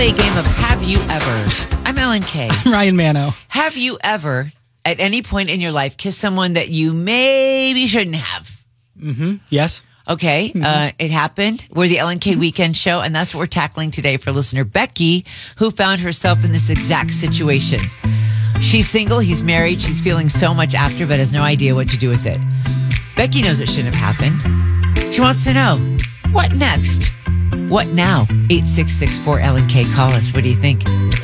A game of Have You Ever? I'm Ellen Kay. Ryan Mano. Have you ever, at any point in your life, kissed someone that you maybe shouldn't have? Yes. Okay, it happened. We're the Ellen K Weekend Show, and that's what we're tackling today for listener Becky, who found herself in this exact situation. She's single, he's married, she's feeling so much after, but has no idea what to do with it. Becky knows it shouldn't have happened. She wants to know, what next? What now? 866-4LNK. Call us. What do you think?